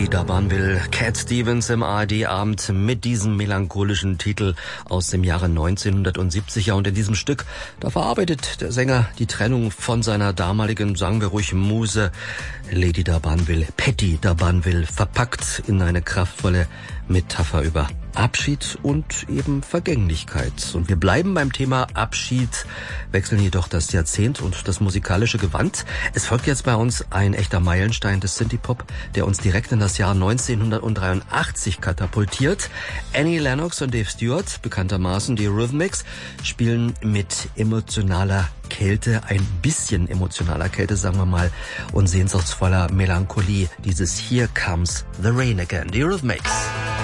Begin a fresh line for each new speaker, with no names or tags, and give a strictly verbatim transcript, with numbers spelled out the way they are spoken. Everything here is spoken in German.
Lady D'Urbanville, Cat Stevens im A R D-Abend mit diesem melancholischen Titel aus dem Jahre neunzehnhundertsiebzig. Ja, und in diesem Stück, da verarbeitet der Sänger die Trennung von seiner damaligen, sagen wir ruhig, Muse Lady D'Urbanville, Patty D'Urbanville, verpackt in eine kraftvolle Metapher über Abschied und eben Vergänglichkeit. Und wir bleiben beim Thema Abschied, wechseln jedoch das Jahrzehnt und das musikalische Gewand. Es folgt jetzt bei uns ein echter Meilenstein des Synthie-Pop, der uns direkt in das Jahr neunzehnhundertdreiundachtzig katapultiert. Annie Lennox und Dave Stewart, bekanntermaßen die Eurythmics, spielen mit emotionaler Kälte, ein bisschen emotionaler Kälte, sagen wir mal, und sehnsuchtsvoller Melancholie dieses Here Comes the Rain Again, die Eurythmics.